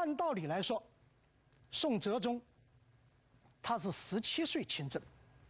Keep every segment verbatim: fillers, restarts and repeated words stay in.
按道理来说，宋哲宗他是十七岁亲政，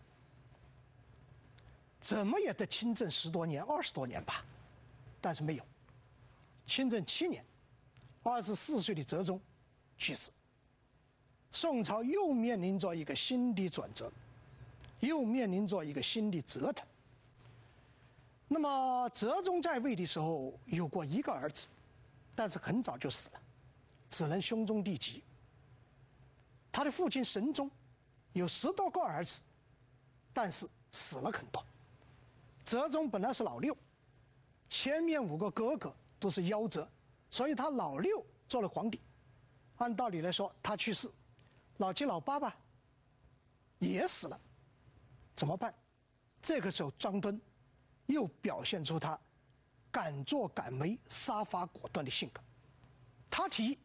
怎么也得亲政十多年、二十多年吧，但是没有。亲政七年，二十四岁的哲宗去世。宋朝又面临着一个新的转折，又面临着一个新的折腾。那么哲宗在位的时候有过一个儿子，但是很早就死了，只能兄终弟及。他的父亲神宗有十多个儿子，但是死了很多。哲宗本来是老六，前面五个哥哥都是夭折，所以他老六做了皇帝。按道理来说，他去世，老七老八吧也死了，怎么办？这个时候张敦又表现出他敢作敢为、杀伐果断的性格。他提议，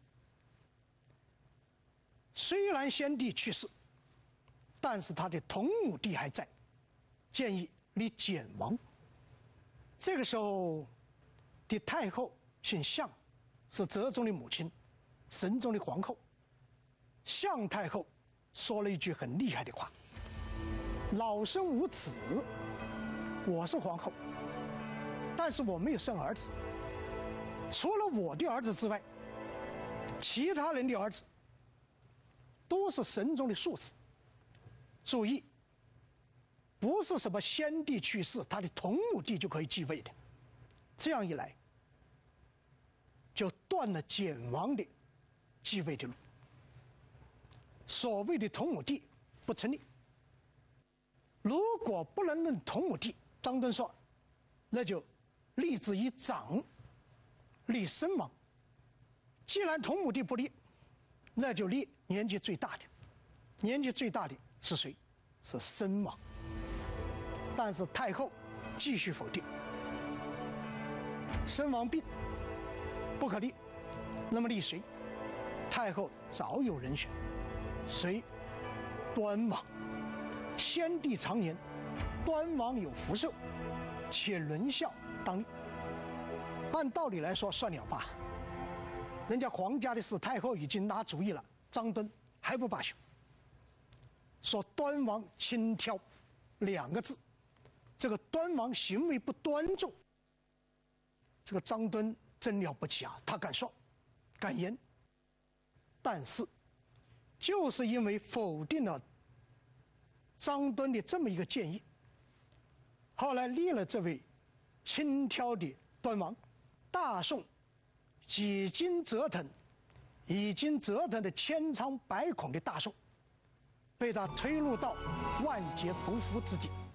虽然先帝去世，但是他的同母弟还在，建议立简王。这个时候的太后姓项，是哲宗的母亲，神宗的皇后。项太后说了一句很厉害的话：老生无子，我是皇后，但是我没有生儿子，除了我的儿子之外，其他人的儿子都是神宗的庶子。注意，不是什么先帝去世，他的同母弟就可以继位的。这样一来，就断了简王的继位的路。所谓的同母弟不成立。如果不能认同母弟，张敦说，那就立之以长，立身王。既然同母弟不立，那就立年纪最大的。年纪最大的是谁？是身王。但是太后继续否定，身王病，不可立。那么立谁？太后早有人选，谁？端王。先帝常言，端王有福寿，且伦孝当立。按道理来说算了吧，人家皇家的事，太后已经拿主意了，张敦还不罢休，说端王轻佻两个字。这个端王行为不端重，这个张敦真了不起啊，他敢说敢言。但是就是因为否定了张敦的这么一个建议，后来立了这位轻佻的端王。大宋几经折腾，已经折腾的千疮百孔的大宋，被他推入到万劫不复之地。